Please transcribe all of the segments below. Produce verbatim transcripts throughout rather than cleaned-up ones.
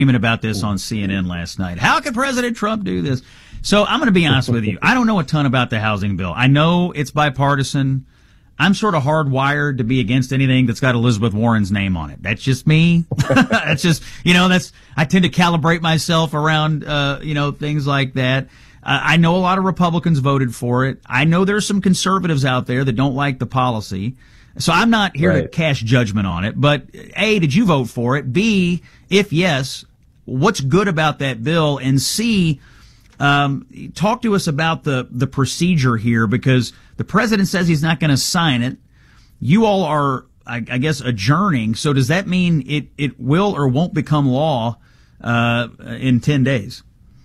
about this on C N N last night. How could President Trump do this? So I'm going to be honest with you. I don't know a ton about the housing bill. I know it's bipartisan. I'm sort of hardwired to be against anything that's got Elizabeth Warren's name on it. That's just me. That's just, you know, that's, I tend to calibrate myself around, uh, you know, things like that. Uh, I know a lot of Republicans voted for it. I know there's some conservatives out there that don't like the policy. So I'm not here right. to cast judgment on it. But A, did you vote for it? B, if yes, what's good about that bill? And C, um, talk to us about the, the procedure here, because the president says he's not going to sign it. You all are, I, I guess, adjourning. So does that mean it, it will or won't become law uh, in ten days?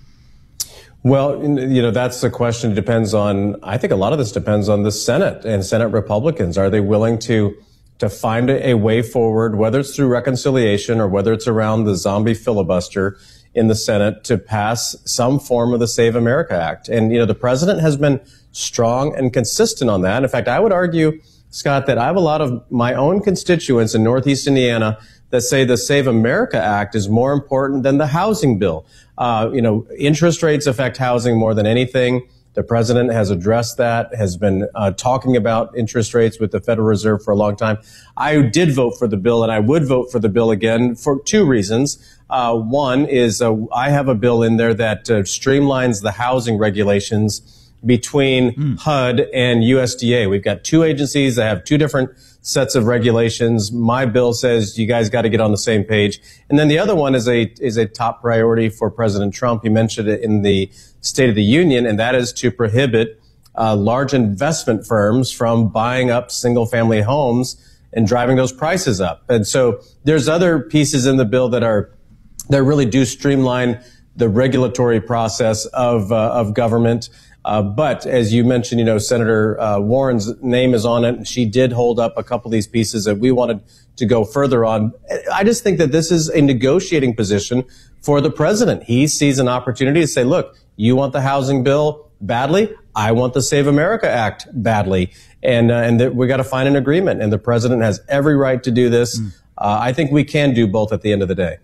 Well, you know, that's the question. It depends on, I think a lot of this depends on the Senate and Senate Republicans. Are they willing to to find a, a way forward, whether it's through reconciliation or whether it's around the zombie filibuster in the Senate, to pass some form of the Save America Act? And, you know, the president has been strong and consistent on that. In fact, I would argue, Scott, that I have a lot of my own constituents in Northeast Indiana that say the Save America Act is more important than the housing bill. Uh, you know, interest rates affect housing more than anything. The president has addressed that, has been uh, talking about interest rates with the Federal Reserve for a long time. I did vote for the bill, and I would vote for the bill again for two reasons. Uh, one is uh, I have a bill in there that uh, streamlines the housing regulations between mm. H U D and U S D A. We've got two agencies that have two different sets of regulations. My bill says you guys got to get on the same page. And then the other one is a is a top priority for President Trump. He mentioned it in the State of the Union, and that is to prohibit uh, large investment firms from buying up single-family homes and driving those prices up. And so there's other pieces in the bill that are that really do streamline the regulatory process of uh, of government. Uh, but as you mentioned, you know, Senator uh, Warren's name is on it. She did hold up a couple of these pieces that we wanted to go further on. I just think that this is a negotiating position for the president. He sees an opportunity to say, look, you want the housing bill badly. I want the Save America Act badly. And, uh, and that we got to find an agreement. And the president has every right to do this. Mm. Uh, I think we can do both at the end of the day.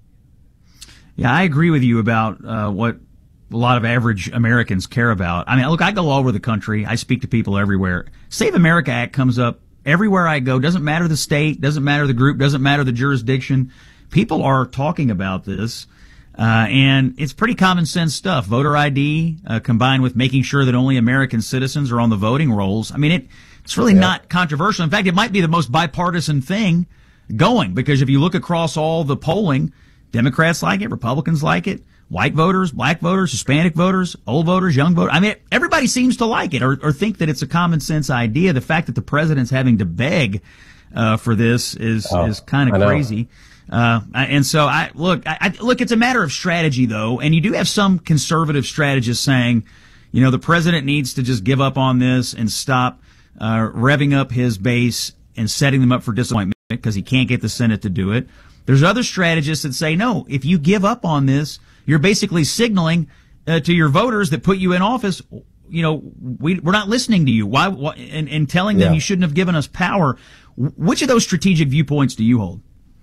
Yeah, I agree with you about uh, what a lot of average Americans care about. I mean, look, I go all over the country. I speak to people everywhere. Save America Act comes up everywhere I go. Doesn't matter the state, doesn't matter the group, doesn't matter the jurisdiction. People are talking about this, uh, and it's pretty common sense stuff. Voter I D uh, combined with making sure that only American citizens are on the voting rolls. I mean, it, it's really yeah. not controversial. In fact, it might be the most bipartisan thing going, because if you look across all the polling, Democrats like it, Republicans like it. White voters, black voters, Hispanic voters, old voters, young voters. I mean, everybody seems to like it or, or think that it's a common sense idea. The fact that the president's having to beg uh, for this is oh, is kind of crazy. Uh, and so, I look, I, I, look, it's a matter of strategy, though. And you do have some conservative strategists saying, you know, the president needs to just give up on this and stop uh, revving up his base and setting them up for disappointment because he can't get the Senate to do it. There's other strategists that say, no, if you give up on this, you're basically signaling uh, to your voters that put you in office, you know, we, we're not listening to you. Why? why and, and telling them yeah. you shouldn't have given us power. Which of those strategic viewpoints do you hold?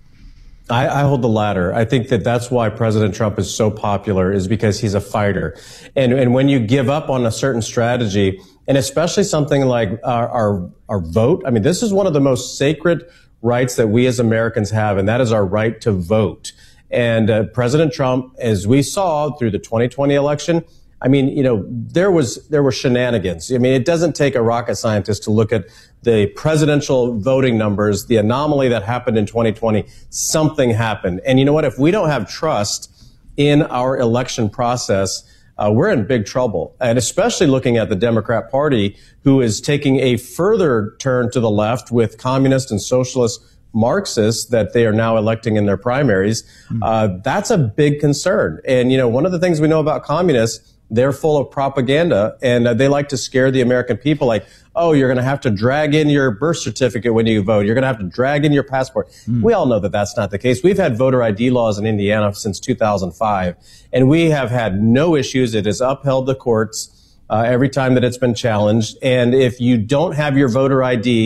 I, I hold the latter. I think that that's why President Trump is so popular, is because he's a fighter. And, and when you give up on a certain strategy, and especially something like our, our, our vote, I mean, this is one of the most sacred rights that we as Americans have, and that is our right to vote. And uh, President Trump, as we saw through the twenty twenty election, I mean, you know, there was there were shenanigans. I mean, it doesn't take a rocket scientist to look at the presidential voting numbers, the anomaly that happened in twenty twenty. Something happened. And you know what? If we don't have trust in our election process, uh, we're in big trouble. And especially looking at the Democrat Party, who is taking a further turn to the left with communist and socialist Marxists that they are now electing in their primaries. Mm. Uh, that's a big concern. And, you know, one of the things we know about communists, they're full of propaganda, and uh, they like to scare the American people like, oh, you're going to have to drag in your birth certificate when you vote. You're going to have to drag in your passport. Mm. We all know that that's not the case. We've had voter I D laws in Indiana since two thousand five, and we have had no issues. It has upheld the courts uh, every time that it's been challenged. And if you don't have your voter I D,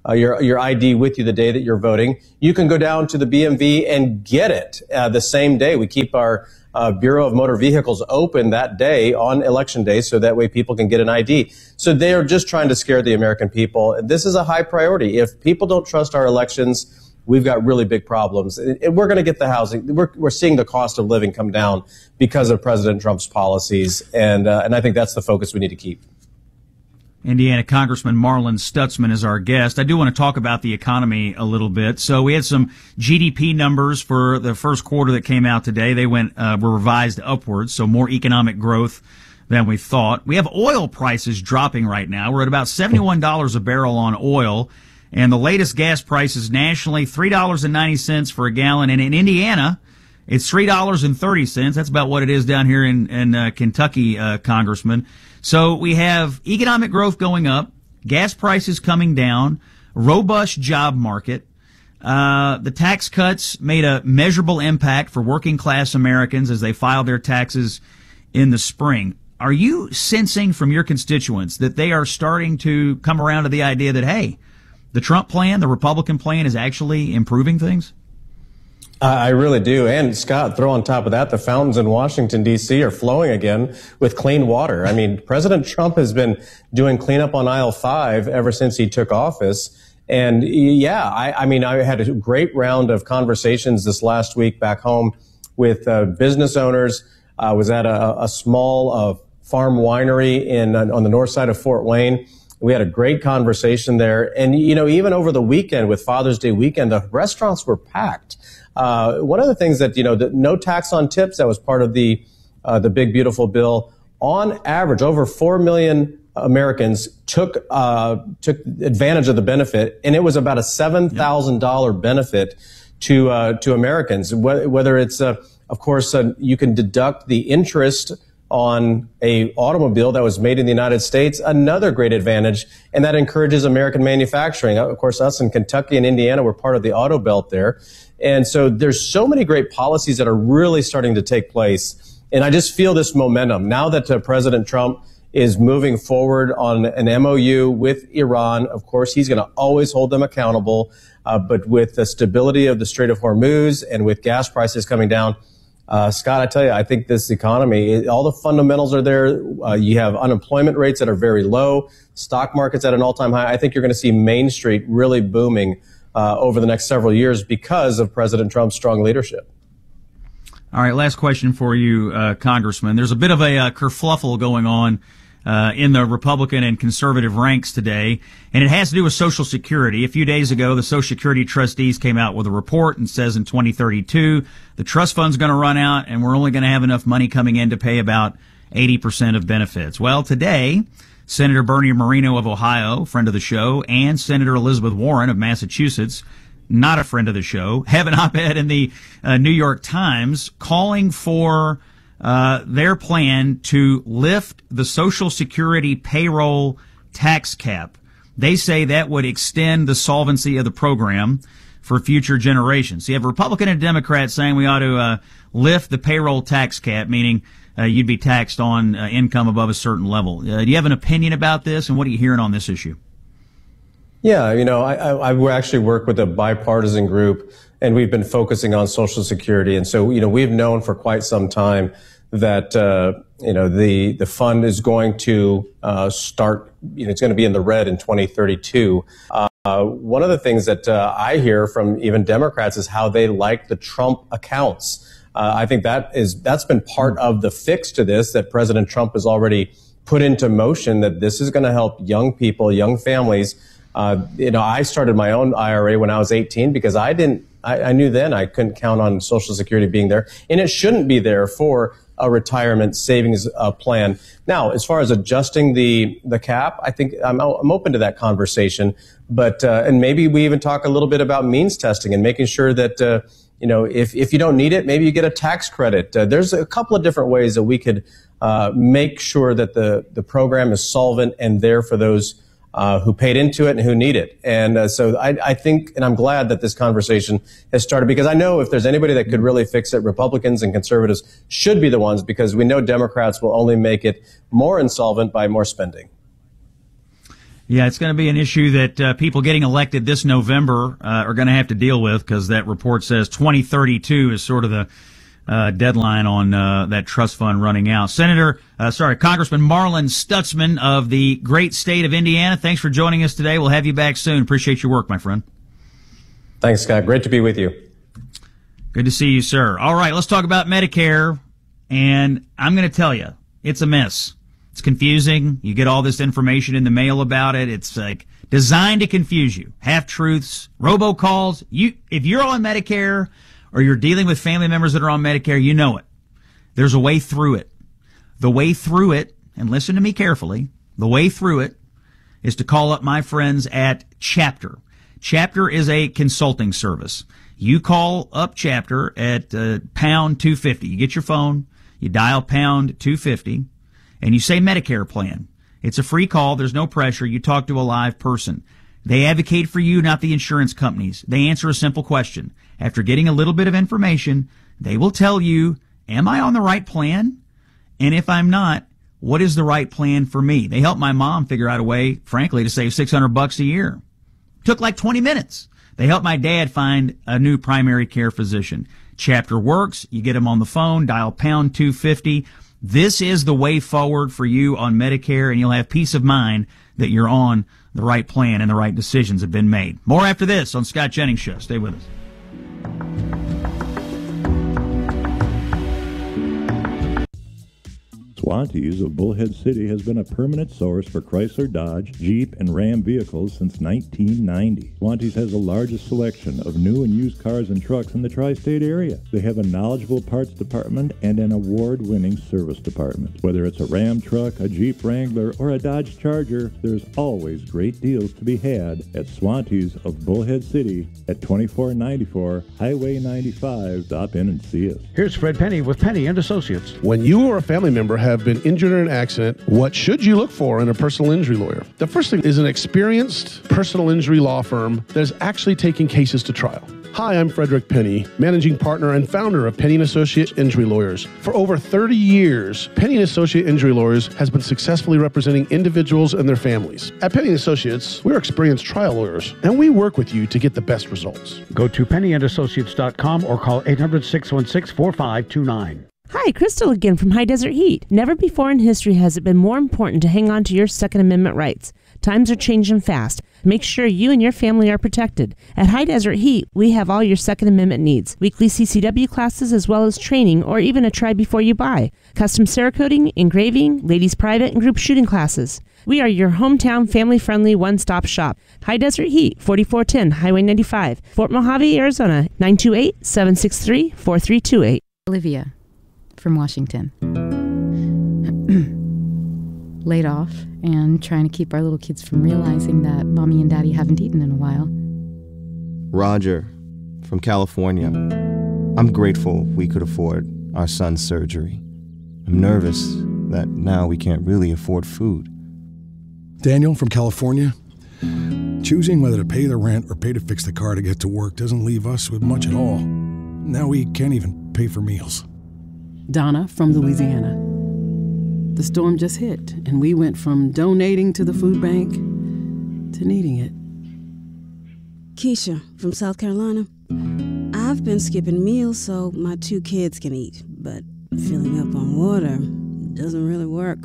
uh, your your I D with you the day that you're voting. You can go down to the B M V and get it uh, the same day. We keep our uh, Bureau of Motor Vehicles open that day on election day, so that way people can get an I D. So they are just trying to scare the American people. This is a high priority. If people don't trust our elections, we've got really big problems. And we're going to get the housing. We're, we're seeing the cost of living come down because of President Trump's policies. And, uh, and I think that's the focus we need to keep. Indiana Congressman Marlin Stutzman is our guest. I do want to talk about the economy a little bit. So we had some G D P numbers for the first quarter that came out today. They went, uh, were revised upwards. So more economic growth than we thought. We have oil prices dropping right now. We're at about seventy-one dollars a barrel on oil. And the latest gas prices nationally, three dollars and ninety cents for a gallon. And in Indiana, it's three dollars and thirty cents. That's about what it is down here in, in uh, Kentucky, uh, Congressman. So we have economic growth going up, gas prices coming down, robust job market. Uh, the tax cuts made a measurable impact for working class Americans as they filed their taxes in the spring. Are you sensing from your constituents that they are starting to come around to the idea that, hey, the Trump plan, the Republican plan, is actually improving things? I really do. And Scott, throw on top of that, the fountains in Washington, D C are flowing again with clean water. I mean, President Trump has been doing cleanup on aisle five ever since he took office. And yeah, I, I mean, I had a great round of conversations this last week back home with uh, business owners. I was at a, a small uh, farm winery in uh, on the north side of Fort Wayne. We had a great conversation there. And, you know, even over the weekend with Father's Day weekend, the restaurants were packed. Uh, one of the things that, you know, the no tax on tips, that was part of the, uh, the big, beautiful bill. On average, over four million Americans took, uh, took advantage of the benefit. And it was about a seven thousand dollars benefit to, uh, to Americans. Whether it's, uh, of course, uh, you can deduct the interest on a automobile that was made in the United States, another great advantage, and that encourages American manufacturing. Of course, us in Kentucky and Indiana, we're part of the auto belt there. And so there's so many great policies that are really starting to take place. And I just feel this momentum. Now that uh, President Trump is moving forward on an M O U with Iran, of course, he's going to always hold them accountable. Uh, but with the stability of the Strait of Hormuz and with gas prices coming down, Uh, Scott, I tell you, I think this economy, it, all the fundamentals are there. Uh, you have unemployment rates that are very low, stock markets at an all-time high. I think you're going to see Main Street really booming uh, over the next several years because of President Trump's strong leadership. All right, last question for you, uh, Congressman. There's a bit of a uh, kerfluffle going on Uh, in the Republican and conservative ranks today, and it has to do with Social Security. A few days ago, the Social Security trustees came out with a report and says in twenty thirty-two, the trust fund's going to run out and we're only going to have enough money coming in to pay about eighty percent of benefits. Well, today, Senator Bernie Moreno of Ohio, friend of the show, and Senator Elizabeth Warren of Massachusetts, not a friend of the show, have an op-ed in the uh, New York Times calling for Uh, their plan to lift the Social Security payroll tax cap. They say that would extend the solvency of the program for future generations. So you have a Republican and a Democrat saying we ought to uh, lift the payroll tax cap, meaning uh, you'd be taxed on uh, income above a certain level. Uh, do you have an opinion about this, and what are you hearing on this issue? Yeah, you know, I, I, I actually work with a bipartisan group, and we've been focusing on Social Security. And so, you know, we've known for quite some time that, uh, you know, the, the fund is going to uh, start, you know, it's going to be in the red in twenty thirty-two. Uh, one of the things that uh, I hear from even Democrats is how they like the Trump accounts. Uh, I think that is, that's been part of the fix to this, that President Trump has already put into motion, that this is going to help young people, young families. Uh, you know, I started my own I R A when I was eighteen because I didn't, I, I knew then I couldn't count on Social Security being there, and it shouldn't be there for a retirement savings uh, plan. Now, as far as adjusting the the cap, I think I'm, I'm open to that conversation. But uh, and maybe we even talk a little bit about means testing and making sure that uh, you know if if you don't need it, maybe you get a tax credit. Uh, there's a couple of different ways that we could uh, make sure that the the program is solvent and there for those Uh, who paid into it and who need it. And uh, so I, I think, and I'm glad that this conversation has started, because I know if there's anybody that could really fix it, Republicans and conservatives should be the ones, because we know Democrats will only make it more insolvent by more spending. Yeah, it's going to be an issue that uh, people getting elected this November uh, are going to have to deal with, because that report says twenty thirty-two is sort of the uh, deadline on uh, that trust fund running out. Senator, uh, sorry, Congressman Marlin Stutzman of the great state of Indiana, thanks for joining us today. We'll have you back soon. Appreciate your work, my friend. Thanks, Scott. Great to be with you. Good to see you, sir. All right, let's talk about Medicare. And I'm going to tell you, it's a mess. It's confusing. You get all this information in the mail about it. It's like designed to confuse you. Half-truths, robocalls. You, if you're on Medicare or you're dealing with family members that are on Medicare, you know it. There's a way through it. The way through it, and listen to me carefully, the way through it is to call up my friends at Chapter. Chapter is a consulting service. You call up Chapter at uh, pound two fifty. You get your phone, you dial pound two fifty, and you say Medicare plan. It's a free call. There's no pressure. You talk to a live person. They advocate for you, not the insurance companies. They answer a simple question. After getting a little bit of information, they will tell you, am I on the right plan? And if I'm not, what is the right plan for me? They helped my mom figure out a way, frankly, to save six hundred bucks a year. Took like twenty minutes. They helped my dad find a new primary care physician. Chapter works. You get them on the phone, dial pound two fifty. This is the way forward for you on Medicare, and you'll have peace of mind that you're on the right plan and the right decisions have been made. More after this on Scott Jennings Show. Stay with us. Swantees of Bullhead City has been a permanent source for Chrysler, Dodge, Jeep, and Ram vehicles since nineteen ninety. Swantees has the largest selection of new and used cars and trucks in the tri-state area. They have a knowledgeable parts department and an award-winning service department. Whether it's a Ram truck, a Jeep Wrangler, or a Dodge Charger, there's always great deals to be had at Swantees of Bullhead City at twenty-four ninety-four Highway ninety-five. Stop in and see us. Here's Fred Penny with Penny and Associates. When you or a family member have been injured in an accident, what should you look for in a personal injury lawyer? The first thing is an experienced personal injury law firm that is actually taking cases to trial. Hi, I'm Frederick Penny, managing partner and founder of Penny and Associate Injury Lawyers. For over thirty years, Penny and Associate Injury Lawyers has been successfully representing individuals and their families. At Penny and Associates, we're experienced trial lawyers, and we work with you to get the best results. Go to penny and associates dot com or call eight hundred, six one six, four five two nine. Hi, Crystal again from High Desert Heat. Never before in history has it been more important to hang on to your Second Amendment rights. Times are changing fast. Make sure you and your family are protected. At High Desert Heat, we have all your Second Amendment needs. Weekly C C W classes as well as training or even a try before you buy. Custom Cerakoting, engraving, ladies private and group shooting classes. We are your hometown family-friendly one-stop shop. High Desert Heat, forty-four ten Highway ninety-five, Fort Mojave, Arizona, nine two eight, seven six three, four three two eight. Olivia from Washington. Laid off and trying to keep our little kids from realizing that mommy and daddy haven't eaten in a while. Roger from California. I'm grateful we could afford our son's surgery. I'm nervous that now we can't really afford food. Daniel from California. Choosing whether to pay the rent or pay to fix the car to get to work doesn't leave us with much at all. Now we can't even pay for meals. Donna from Louisiana. The storm just hit, and we went from donating to the food bank to needing it. Keisha from South Carolina. I've been skipping meals so my two kids can eat, but filling up on water doesn't really work.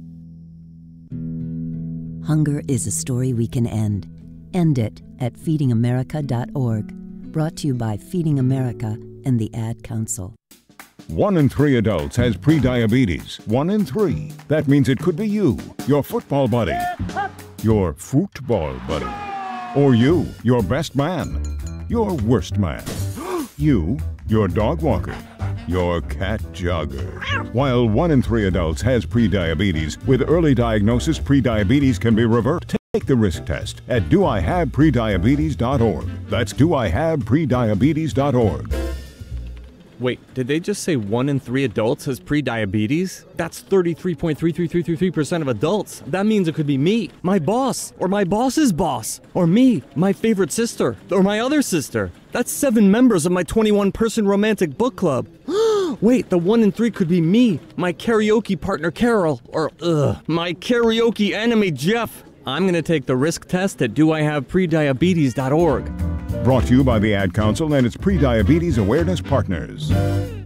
Hunger is a story we can end. End it at feeding america dot org. Brought to you by Feeding America and the Ad Council. One in three adults has prediabetes. One in three. That means it could be you, your football buddy, your football buddy, or you, your best man, your worst man, you, your dog walker, your cat jogger. While one in three adults has prediabetes, with early diagnosis, prediabetes can be reversed. Take the risk test at do I have prediabetes dot org. That's do I have prediabetes dot org. Wait, did they just say one in three adults has prediabetes? That's thirty-three point three three three three three percent of adults. That means it could be me, my boss, or my boss's boss, or me, my favorite sister, or my other sister. That's seven members of my twenty-one person romantic book club. Wait, the one in three could be me, my karaoke partner Carol, or ugh, my karaoke enemy Jeff. I'm going to take the risk test at do I have prediabetes dot org. Brought to you by the Ad Council and its pre-diabetes awareness partners.